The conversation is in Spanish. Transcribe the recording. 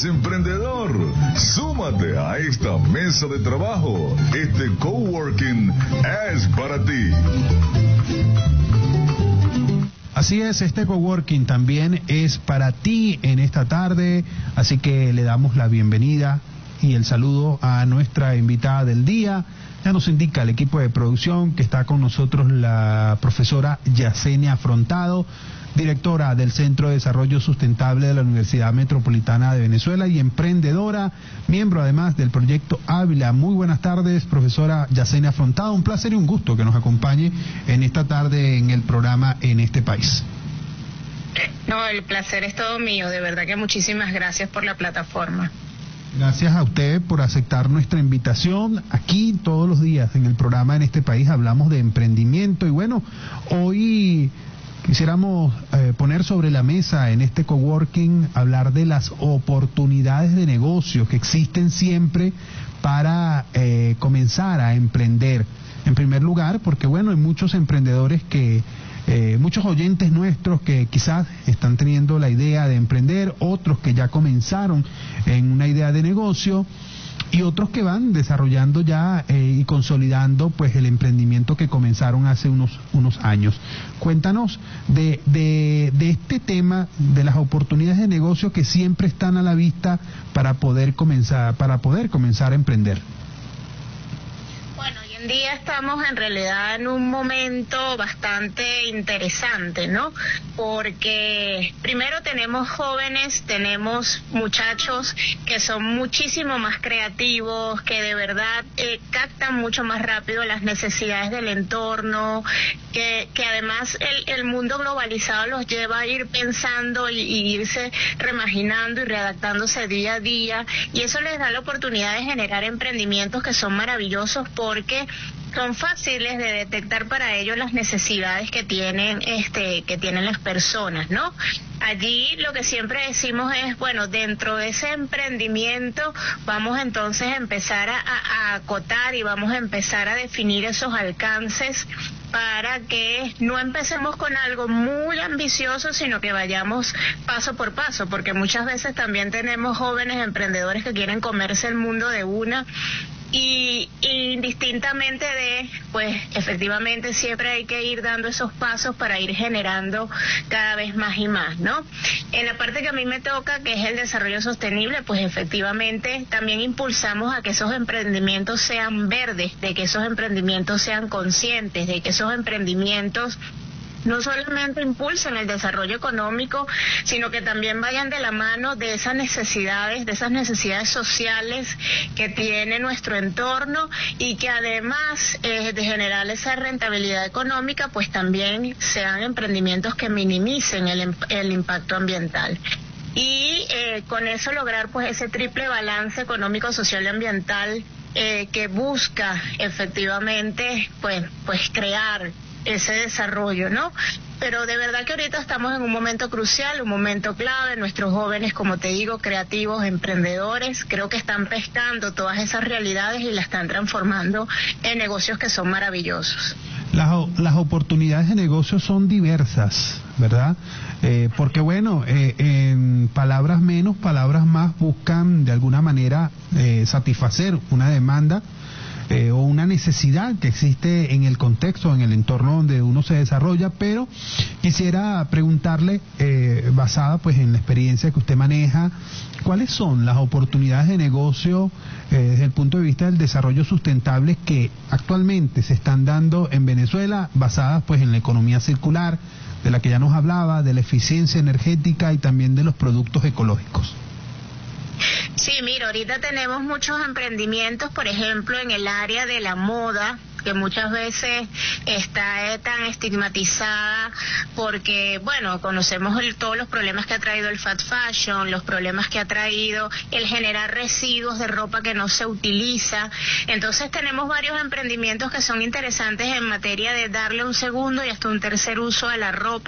eres emprendedor, súmate a esta mesa de trabajo. Este coworking es para ti. Así es, este coworking también es para ti en esta tarde, así que le damos la bienvenida y el saludo a nuestra invitada del día. Ya nos indica el equipo de producción que está con nosotros la profesora Yesenia Afrontado, directora del Centro de Desarrollo Sustentable de la Universidad Metropolitana de Venezuela y emprendedora, miembro además del Proyecto Ávila. Muy buenas tardes, profesora Yesenia Afrontado. Un placer y un gusto que nos acompañe en esta tarde en el programa En este País. No, el placer es todo mío. De verdad que muchísimas gracias por la plataforma. Gracias a usted por aceptar nuestra invitación. Aquí todos los días en el programa En este País hablamos de emprendimiento y bueno, hoy quisiéramos poner sobre la mesa en este coworking, hablar de las oportunidades de negocio que existen siempre para comenzar a emprender. En primer lugar, porque bueno, hay muchos emprendedores muchos oyentes nuestros que quizás están teniendo la idea de emprender, otros que ya comenzaron en una idea de negocio y otros que van desarrollando ya y consolidando pues el emprendimiento que comenzaron hace unos años. Cuéntanos de este tema de las oportunidades de negocio que siempre están a la vista para poder comenzar a emprender. Hoy en día estamos en realidad en un momento bastante interesante, ¿no? Porque primero tenemos jóvenes, tenemos muchachos que son muchísimo más creativos, que de verdad captan mucho más rápido las necesidades del entorno, que además el mundo globalizado los lleva a ir pensando y irse reimaginando y readaptándose día a día, y eso les da la oportunidad de generar emprendimientos que son maravillosos porque son fáciles de detectar para ellos las necesidades que tienen las personas, ¿no? Allí lo que siempre decimos es, bueno, dentro de ese emprendimiento vamos entonces a empezar a acotar y vamos a empezar a definir esos alcances para que no empecemos con algo muy ambicioso, sino que vayamos paso por paso, porque muchas veces también tenemos jóvenes emprendedores que quieren comerse el mundo de una. Y indistintamente pues efectivamente siempre hay que ir dando esos pasos para ir generando cada vez más y más, ¿no? En la parte que a mí me toca, que es el desarrollo sostenible, pues efectivamente también impulsamos a que esos emprendimientos sean verdes, de que esos emprendimientos sean conscientes, de que esos emprendimientos no solamente impulsen el desarrollo económico, sino que también vayan de la mano de esas necesidades sociales que tiene nuestro entorno y que además de generar esa rentabilidad económica, pues también sean emprendimientos que minimicen el impacto ambiental. Y con eso lograr pues ese triple balance económico, social y ambiental que busca efectivamente pues crear ese desarrollo, ¿no? Pero de verdad que ahorita estamos en un momento crucial, un momento clave. Nuestros jóvenes, como te digo, creativos, emprendedores, creo que están pescando todas esas realidades y las están transformando en negocios que son maravillosos. Las oportunidades de negocio son diversas, ¿verdad? Porque bueno, en palabras menos, palabras más, buscan de alguna manera satisfacer una demanda o una necesidad que existe en el contexto, en el entorno donde uno se desarrolla, pero quisiera preguntarle, basada pues en la experiencia que usted maneja, ¿cuáles son las oportunidades de negocio desde el punto de vista del desarrollo sustentable que actualmente se están dando en Venezuela, basadas pues en la economía circular, de la que ya nos hablaba, de la eficiencia energética y también de los productos ecológicos? Sí, mira, ahorita tenemos muchos emprendimientos, por ejemplo, en el área de la moda, que muchas veces está tan estigmatizada porque, bueno, conocemos todos los problemas que ha traído el fast fashion, los problemas que ha traído el generar residuos de ropa que no se utiliza. Entonces tenemos varios emprendimientos que son interesantes en materia de darle un segundo y hasta un tercer uso a la ropa.